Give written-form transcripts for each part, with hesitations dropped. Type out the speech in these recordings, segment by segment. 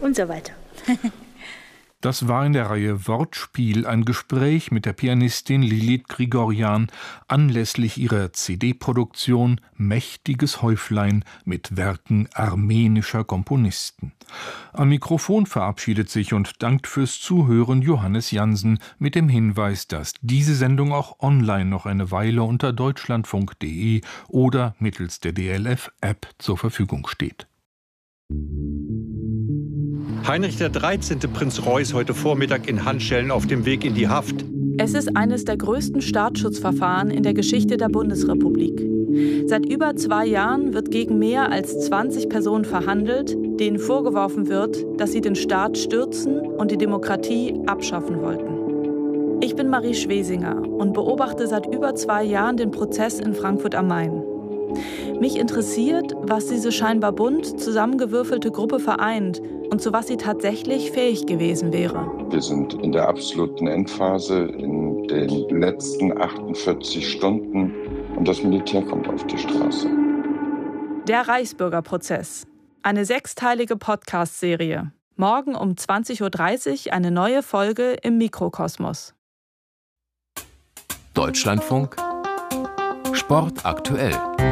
und so weiter. Das war in der Reihe Wortspiel ein Gespräch mit der Pianistin Lilith Grigorjan anlässlich ihrer CD-Produktion Mächtiges Häuflein mit Werken armenischer Komponisten. Am Mikrofon verabschiedet sich und dankt fürs Zuhören Johannes Jansen mit dem Hinweis, dass diese Sendung auch online noch eine Weile unter deutschlandfunk.de oder mittels der DLF-App zur Verfügung steht. Heinrich XIII. Prinz Reuß heute Vormittag in Handschellen auf dem Weg in die Haft. Es ist eines der größten Staatsschutzverfahren in der Geschichte der Bundesrepublik. Seit über 2 Jahren wird gegen mehr als 20 Personen verhandelt, denen vorgeworfen wird, dass sie den Staat stürzen und die Demokratie abschaffen wollten. Ich bin Marie Schwesinger und beobachte seit über 2 Jahren den Prozess in Frankfurt am Main. Mich interessiert, was diese scheinbar bunt zusammengewürfelte Gruppe vereint und zu was sie tatsächlich fähig gewesen wäre. Wir sind in der absoluten Endphase, in den letzten 48 Stunden und das Militär kommt auf die Straße. Der Reichsbürgerprozess. Eine 6-teilige Podcast-Serie. Morgen um 20.30 Uhr eine neue Folge im Mikrokosmos. Deutschlandfunk Sport aktuell.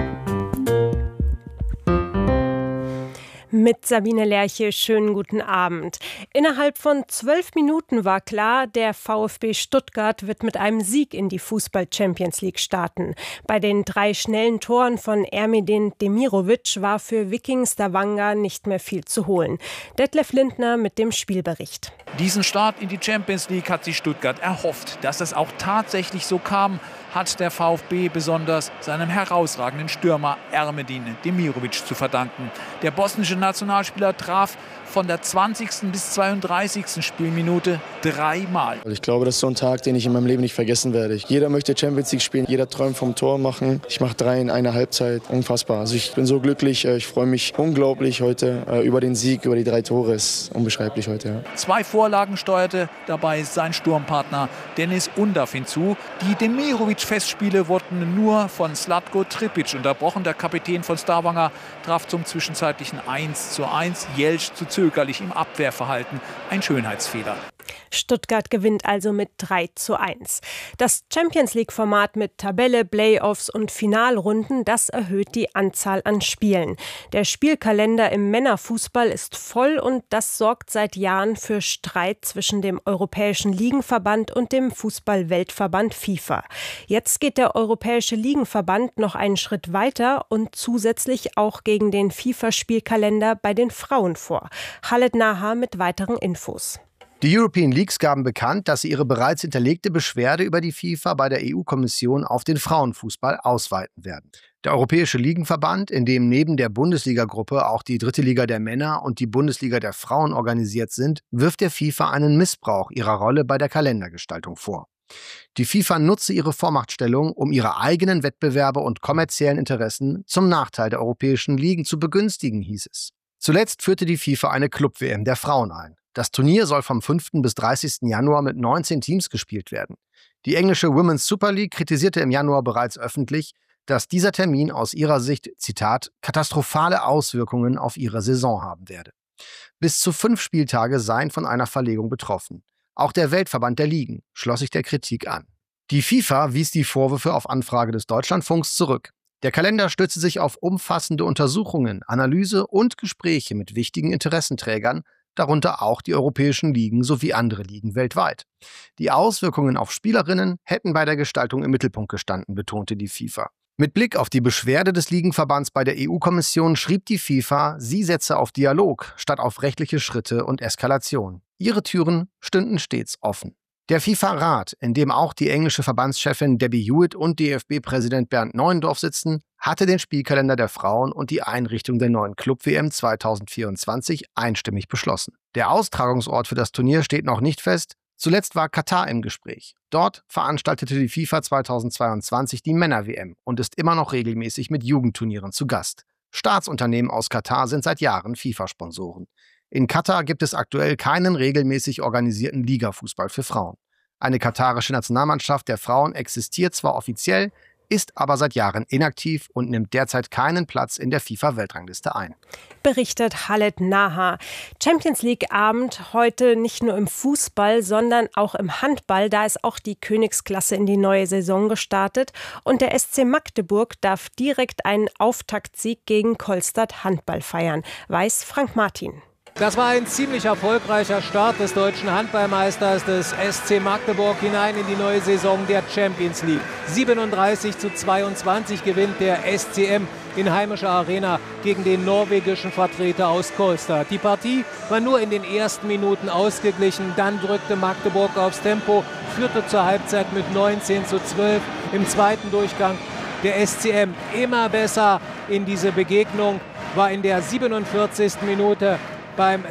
Mit Sabine Lerche, schönen guten Abend. Innerhalb von 12 Minuten war klar, der VfB Stuttgart wird mit einem Sieg in die Fußball-Champions League starten. Bei den 3 schnellen Toren von Ermedin Demirovic war für Viking Stavanger nicht mehr viel zu holen. Detlef Lindner mit dem Spielbericht. Diesen Start in die Champions League hat sich Stuttgart erhofft. Dass es auch tatsächlich so kam, hat der VfB besonders seinem herausragenden Stürmer Ermedin Demirovic zu verdanken. Der bosnische Nationalspieler traf von der 20. bis 32. Spielminute 3 Mal. Ich glaube, das ist so ein Tag, den ich in meinem Leben nicht vergessen werde. Jeder möchte Champions League spielen, jeder träumt vom Tor machen. Ich mache 3 in einer Halbzeit, unfassbar. Also ich bin so glücklich, ich freue mich unglaublich heute über den Sieg, über die 3 Tore. Ist unbeschreiblich heute. Ja. 2 Vorlagen steuerte dabei sein Sturmpartner Dennis Undav hinzu. Die Demirovic-Festspiele wurden nur von Zlatko Tripic unterbrochen. Der Kapitän von Stavanger traf zum zwischenzeitlichen 1:1. Jelsch zu zögerlich im Abwehrverhalten. Ein Schönheitsfehler. Stuttgart gewinnt also mit 3:1. Das Champions-League-Format mit Tabelle, Playoffs und Finalrunden, das erhöht die Anzahl an Spielen. Der Spielkalender im Männerfußball ist voll und das sorgt seit Jahren für Streit zwischen dem Europäischen Ligenverband und dem Fußball-Weltverband FIFA. Jetzt geht der Europäische Ligenverband noch einen Schritt weiter und zusätzlich auch gegen den FIFA-Spielkalender bei den Frauen vor. Khaled Naha mit weiteren Infos. Die European Leagues gaben bekannt, dass sie ihre bereits hinterlegte Beschwerde über die FIFA bei der EU-Kommission auf den Frauenfußball ausweiten werden. Der Europäische Ligenverband, in dem neben der Bundesliga-Gruppe auch die 3. Liga der Männer und die Bundesliga der Frauen organisiert sind, wirft der FIFA einen Missbrauch ihrer Rolle bei der Kalendergestaltung vor. Die FIFA nutze ihre Vormachtstellung, um ihre eigenen Wettbewerbe und kommerziellen Interessen zum Nachteil der europäischen Ligen zu begünstigen, hieß es. Zuletzt führte die FIFA eine Club-WM der Frauen ein. Das Turnier soll vom 5. bis 30. Januar mit 19 Teams gespielt werden. Die englische Women's Super League kritisierte im Januar bereits öffentlich, dass dieser Termin aus ihrer Sicht, Zitat, katastrophale Auswirkungen auf ihre Saison haben werde. Bis zu 5 Spieltage seien von einer Verlegung betroffen. Auch der Weltverband der Ligen schloss sich der Kritik an. Die FIFA wies die Vorwürfe auf Anfrage des Deutschlandfunks zurück. Der Kalender stütze sich auf umfassende Untersuchungen, Analyse und Gespräche mit wichtigen Interessenträgern, darunter auch die europäischen Ligen sowie andere Ligen weltweit. Die Auswirkungen auf Spielerinnen hätten bei der Gestaltung im Mittelpunkt gestanden, betonte die FIFA. Mit Blick auf die Beschwerde des Ligenverbands bei der EU-Kommission schrieb die FIFA, sie setze auf Dialog statt auf rechtliche Schritte und Eskalation. Ihre Türen stünden stets offen. Der FIFA-Rat, in dem auch die englische Verbandschefin Debbie Hewitt und DFB-Präsident Bernd Neuendorf sitzen, hatte den Spielkalender der Frauen und die Einrichtung der neuen Club-WM 2024 einstimmig beschlossen. Der Austragungsort für das Turnier steht noch nicht fest. Zuletzt war Katar im Gespräch. Dort veranstaltete die FIFA 2022 die Männer-WM und ist immer noch regelmäßig mit Jugendturnieren zu Gast. Staatsunternehmen aus Katar sind seit Jahren FIFA-Sponsoren. In Katar gibt es aktuell keinen regelmäßig organisierten Ligafußball für Frauen. Eine katarische Nationalmannschaft der Frauen existiert zwar offiziell, ist aber seit Jahren inaktiv und nimmt derzeit keinen Platz in der FIFA-Weltrangliste ein. Berichtet Khaled Naha. Champions-League-Abend heute nicht nur im Fußball, sondern auch im Handball. Da ist auch die Königsklasse in die neue Saison gestartet. Und der SC Magdeburg darf direkt einen Auftaktsieg gegen Kolstad Handball feiern, weiß Frank Martin. Das war ein ziemlich erfolgreicher Start des deutschen Handballmeisters des SC Magdeburg hinein in die neue Saison der Champions League. 37:22 gewinnt der SCM in heimischer Arena gegen den norwegischen Vertreter aus Kolstad. Die Partie war nur in den ersten Minuten ausgeglichen. Dann drückte Magdeburg aufs Tempo, führte zur Halbzeit mit 19:12. Im zweiten Durchgang der SCM immer besser in diese Begegnung, war in der 47. Minute beim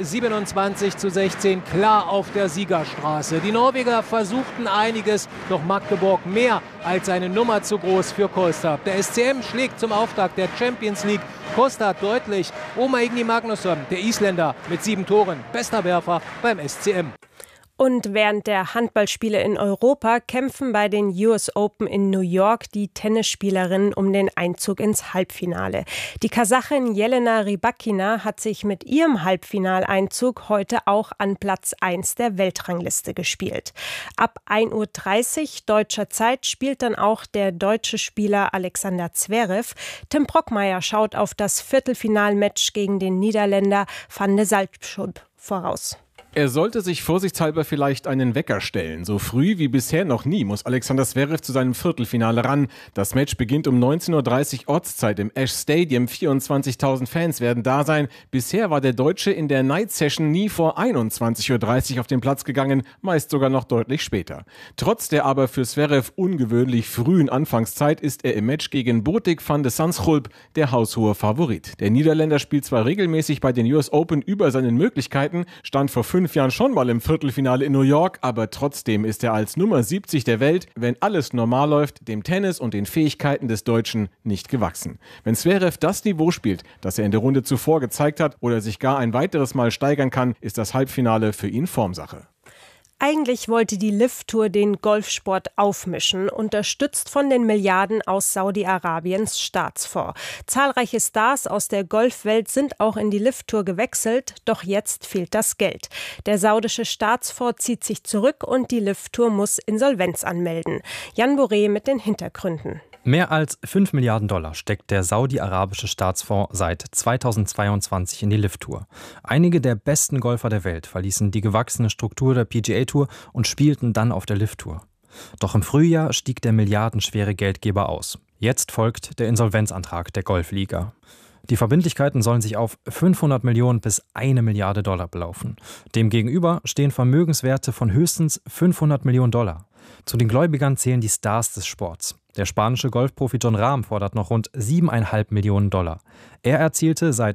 27:16 klar auf der Siegerstraße. Die Norweger versuchten einiges, doch Magdeburg mehr als eine Nummer zu groß für Kolstad. Der SCM schlägt zum Auftakt der Champions League Kolstad deutlich. Oma Igni Magnusson, der Isländer, mit 7 Toren, bester Werfer beim SCM. Und während der Handballspiele in Europa kämpfen bei den US Open in New York die Tennisspielerinnen um den Einzug ins Halbfinale. Die Kasachin Jelena Rybakina hat sich mit ihrem Halbfinaleinzug heute auch an Platz 1 der Weltrangliste gespielt. Ab 1:30 Uhr deutscher Zeit spielt dann auch der deutsche Spieler Alexander Zverev. Tim Brockmeier schaut auf das Viertelfinalmatch gegen den Niederländer Van de Zalpschulp voraus. Er sollte sich vorsichtshalber vielleicht einen Wecker stellen. So früh wie bisher noch nie muss Alexander Zverev zu seinem Viertelfinale ran. Das Match beginnt um 19:30 Uhr Ortszeit im Ash Stadium. 24.000 Fans werden da sein. Bisher war der Deutsche in der Night Session nie vor 21:30 Uhr auf den Platz gegangen, meist sogar noch deutlich später. Trotz der aber für Zverev ungewöhnlich frühen Anfangszeit ist er im Match gegen Botic van de Zandschulp der haushohe Favorit. Der Niederländer spielt zwar regelmäßig bei den US Open über seinen Möglichkeiten, stand vor 5 Jahren schon mal im Viertelfinale in New York, aber trotzdem ist er als Nummer 70 der Welt, wenn alles normal läuft, dem Tennis und den Fähigkeiten des Deutschen nicht gewachsen. Wenn Zverev das Niveau spielt, das er in der Runde zuvor gezeigt hat oder sich gar ein weiteres Mal steigern kann, ist das Halbfinale für ihn Formsache. Eigentlich wollte die LIV-Tour den Golfsport aufmischen, unterstützt von den Milliarden aus Saudi-Arabiens Staatsfonds. Zahlreiche Stars aus der Golfwelt sind auch in die LIV-Tour gewechselt, doch jetzt fehlt das Geld. Der saudische Staatsfonds zieht sich zurück und die LIV-Tour muss Insolvenz anmelden. Jan Boré mit den Hintergründen. Mehr als 5 Milliarden Dollar steckt der saudi-arabische Staatsfonds seit 2022 in die LIV-Tour. Einige der besten Golfer der Welt verließen die gewachsene Struktur der PGA-Tour und spielten dann auf der LIV-Tour. Doch im Frühjahr stieg der milliardenschwere Geldgeber aus. Jetzt folgt der Insolvenzantrag der Golfliga. Die Verbindlichkeiten sollen sich auf 500 Millionen bis 1 Milliarde Dollar belaufen. Demgegenüber stehen Vermögenswerte von höchstens 500 Millionen Dollar. Zu den Gläubigern zählen die Stars des Sports. Der spanische Golfprofi Jon Rahm fordert noch rund 7,5 Millionen Dollar. Er erzielte seit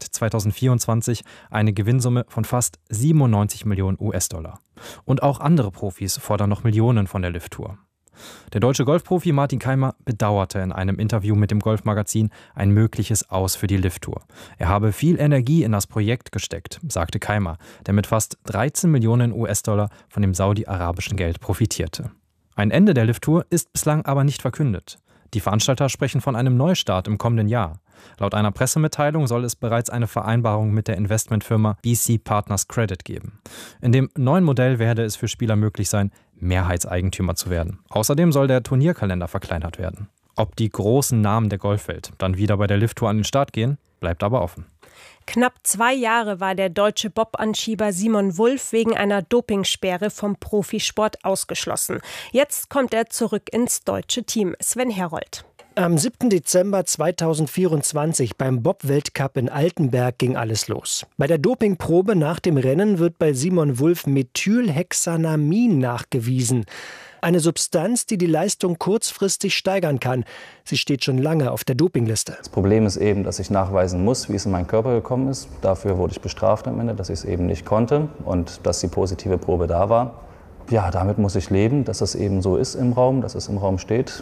2024 eine Gewinnsumme von fast 97 Millionen US-Dollar. Und auch andere Profis fordern noch Millionen von der LIV-Tour. Der deutsche Golfprofi Martin Keimer bedauerte in einem Interview mit dem Golfmagazin ein mögliches Aus für die LIV-Tour. Er habe viel Energie in das Projekt gesteckt, sagte Keimer, der mit fast 13 Millionen US-Dollar von dem saudi-arabischen Geld profitierte. Ein Ende der LIV-Tour ist bislang aber nicht verkündet. Die Veranstalter sprechen von einem Neustart im kommenden Jahr. Laut einer Pressemitteilung soll es bereits eine Vereinbarung mit der Investmentfirma BC Partners Credit geben. In dem neuen Modell werde es für Spieler möglich sein, Mehrheitseigentümer zu werden. Außerdem soll der Turnierkalender verkleinert werden. Ob die großen Namen der Golfwelt dann wieder bei der LIV-Tour an den Start gehen, bleibt aber offen. Knapp 2 Jahre war der deutsche Bob-Anschieber Simon Wulff wegen einer Dopingsperre vom Profisport ausgeschlossen. Jetzt kommt er zurück ins deutsche Team. Sven Herold. Am 7. Dezember 2024 beim Bob-Weltcup in Altenberg ging alles los. Bei der Dopingprobe nach dem Rennen wird bei Simon Wulff Methylhexanamin nachgewiesen. Eine Substanz, die die Leistung kurzfristig steigern kann. Sie steht schon lange auf der Dopingliste. Das Problem ist eben, dass ich nachweisen muss, wie es in meinen Körper gekommen ist. Dafür wurde ich bestraft am Ende, dass ich es eben nicht konnte und dass die positive Probe da war. Ja, damit muss ich leben, dass es eben so ist im Raum, dass es im Raum steht.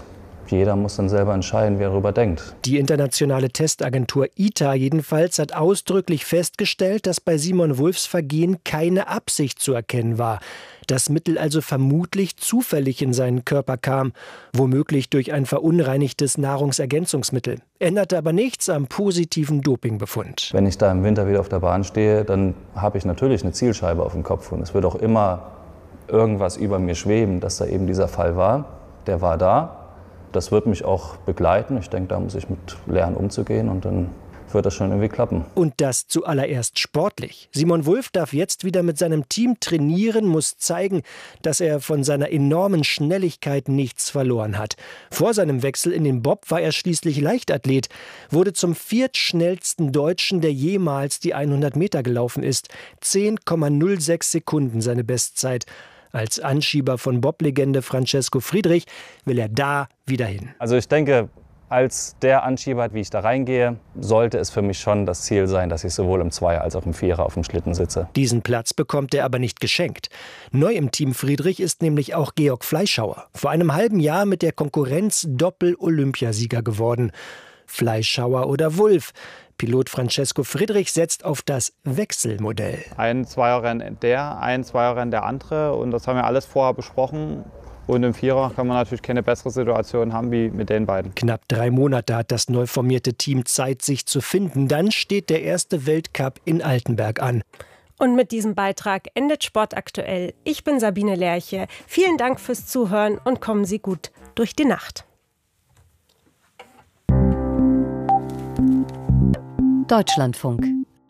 Jeder muss dann selber entscheiden, wie er darüber denkt. Die internationale Testagentur ITA jedenfalls hat ausdrücklich festgestellt, dass bei Simon Wulfs Vergehen keine Absicht zu erkennen war. Das Mittel also vermutlich zufällig in seinen Körper kam, womöglich durch ein verunreinigtes Nahrungsergänzungsmittel. Änderte aber nichts am positiven Dopingbefund. Wenn ich da im Winter wieder auf der Bahn stehe, dann habe ich natürlich eine Zielscheibe auf dem Kopf. Und es wird auch immer irgendwas über mir schweben, dass da eben dieser Fall war. Der war da. Das wird mich auch begleiten. Ich denke, da muss ich mit lernen, umzugehen und dann wird das schon irgendwie klappen. Und das zuallererst sportlich. Simon Wulf darf jetzt wieder mit seinem Team trainieren, muss zeigen, dass er von seiner enormen Schnelligkeit nichts verloren hat. Vor seinem Wechsel in den Bob war er schließlich Leichtathlet, wurde zum viertschnellsten Deutschen, der jemals die 100 Meter gelaufen ist. 10,06 Sekunden seine Bestzeit. Als Anschieber von Bob-Legende Francesco Friedrich will er da wieder hin. Also ich denke, als der Anschieber, wie ich da reingehe, sollte es für mich schon das Ziel sein, dass ich sowohl im Zweier als auch im Vierer auf dem Schlitten sitze. Diesen Platz bekommt er aber nicht geschenkt. Neu im Team Friedrich ist nämlich auch Georg Fleischhauer. Vor einem halben Jahr mit der Konkurrenz Doppel-Olympiasieger geworden. Fleischhauer oder Wulf? Pilot Francesco Friedrich setzt auf das Wechselmodell. Ein Zweierrennen ein Zweierrennen der andere. Und das haben wir alles vorher besprochen. Und im Vierer kann man natürlich keine bessere Situation haben wie mit den beiden. Knapp 3 Monate hat das neu formierte Team Zeit, sich zu finden. Dann steht der erste Weltcup in Altenberg an. Und mit diesem Beitrag endet Sport aktuell. Ich bin Sabine Lerche. Vielen Dank fürs Zuhören und kommen Sie gut durch die Nacht. Deutschlandfunk.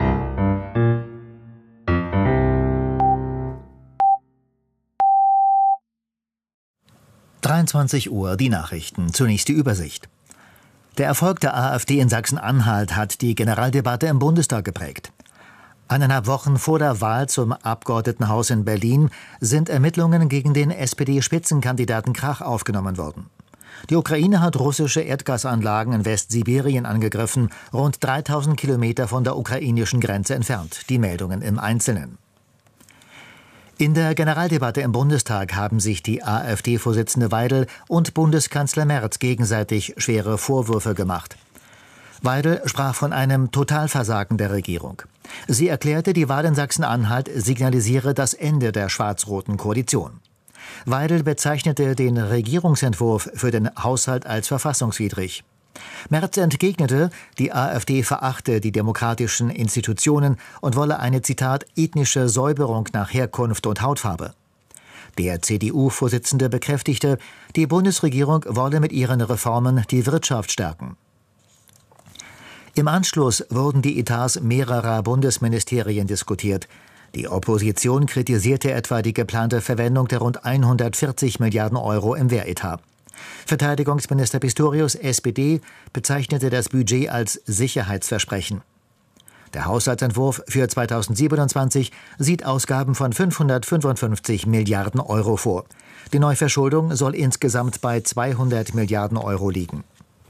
Uhr, die Nachrichten. Zunächst die Übersicht. Der Erfolg der AfD in Sachsen-Anhalt hat die Generaldebatte im Bundestag geprägt. 1,5 Wochen vor der Wahl zum Abgeordnetenhaus in Berlin sind Ermittlungen gegen den SPD-Spitzenkandidaten Krach aufgenommen worden. Die Ukraine hat russische Erdgasanlagen in Westsibirien angegriffen, rund 3000 Kilometer von der ukrainischen Grenze entfernt. Die Meldungen im Einzelnen. In der Generaldebatte im Bundestag haben sich die AfD-Vorsitzende Weidel und Bundeskanzler Merz gegenseitig schwere Vorwürfe gemacht. Weidel sprach von einem Totalversagen der Regierung. Sie erklärte, die Wahl in Sachsen-Anhalt signalisiere das Ende der schwarz-roten Koalition. Weidel bezeichnete den Regierungsentwurf für den Haushalt als verfassungswidrig. Merz entgegnete, die AfD verachte die demokratischen Institutionen und wolle eine, Zitat, ethnische Säuberung nach Herkunft und Hautfarbe. Der CDU-Vorsitzende bekräftigte, die Bundesregierung wolle mit ihren Reformen die Wirtschaft stärken. Im Anschluss wurden die Etats mehrerer Bundesministerien diskutiert. Die Opposition kritisierte etwa die geplante Verwendung der rund 140 Milliarden Euro im Wehretat. Verteidigungsminister Pistorius, SPD, bezeichnete das Budget als Sicherheitsversprechen. Der Haushaltsentwurf für 2027 sieht Ausgaben von 555 Milliarden Euro vor. Die Neuverschuldung soll insgesamt bei 200 Milliarden Euro liegen.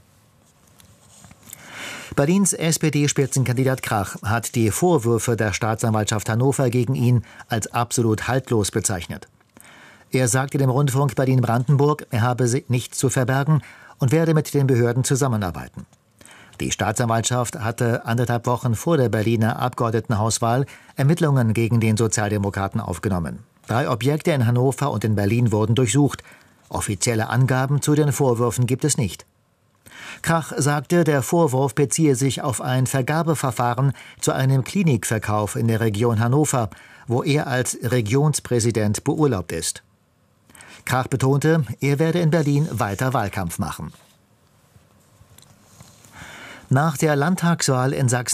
Berlins SPD-Spitzenkandidat Krach hat die Vorwürfe der Staatsanwaltschaft Hannover gegen ihn als absolut haltlos bezeichnet. Er sagte dem Rundfunk Berlin-Brandenburg, er habe nichts zu verbergen und werde mit den Behörden zusammenarbeiten. Die Staatsanwaltschaft hatte 1,5 Wochen vor der Berliner Abgeordnetenhauswahl Ermittlungen gegen den Sozialdemokraten aufgenommen. 3 Objekte in Hannover und in Berlin wurden durchsucht. Offizielle Angaben zu den Vorwürfen gibt es nicht. Krach sagte, der Vorwurf beziehe sich auf ein Vergabeverfahren zu einem Klinikverkauf in der Region Hannover, wo er als Regionspräsident beurlaubt ist. Krach betonte, er werde in Berlin weiter Wahlkampf machen. Nach der Landtagswahl in Sachsen